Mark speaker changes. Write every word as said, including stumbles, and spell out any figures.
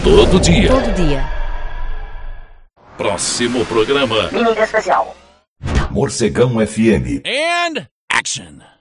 Speaker 1: Todo dia.
Speaker 2: Todo dia.
Speaker 1: Próximo programa.
Speaker 3: Mímica Especial.
Speaker 1: Morcegão F M.
Speaker 4: And action.